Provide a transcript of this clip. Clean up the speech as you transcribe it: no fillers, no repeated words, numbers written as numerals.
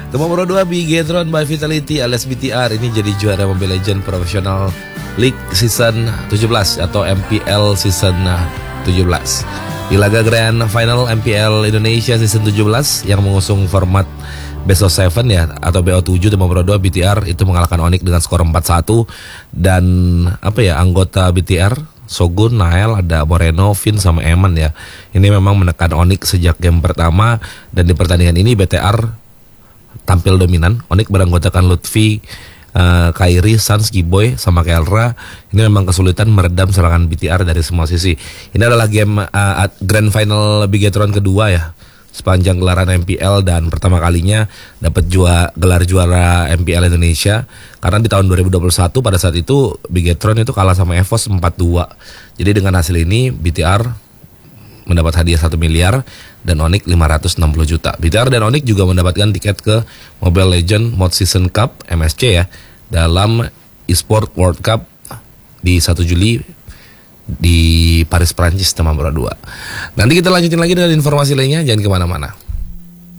Tema Pro 2 Bigetron by Vitality alias BTR ini jadi juara Mobile Legends Professional League Season 17 atau MPL Season 17. Di laga Grand Final MPL Indonesia Season 17 yang mengusung format Best of 7 ya atau BO7, Tema Pro 2 BTR itu mengalahkan Onyx dengan skor 4-1 dan anggota BTR Shogun, Nael, ada Moreno, Vin sama Eman ya. Ini memang menekan Onyx sejak game pertama dan di pertandingan ini BTR tampil dominan. Onyx beranggotakan Lutfi, Kairi, Sans, Giboy sama Kelra. Ini memang kesulitan meredam serangan BTR dari semua sisi. Ini adalah game Grand Final Bigetron kedua ya sepanjang gelaran MPL dan pertama kalinya dapat gelar juara MPL Indonesia karena di tahun 2021 pada saat itu Bigetron itu kalah sama EVOS 4-2. Jadi dengan hasil ini BTR mendapat hadiah 1 miliar dan Onyx 560 juta. BTR dan Onyx juga mendapatkan tiket ke Mobile Legends Mod Season Cup MSC ya dalam Esport World Cup di 1 Juli di Paris, Prancis, Tema Pro 2. Nanti kita lanjutin lagi dengan informasi lainnya, jangan kemana-mana.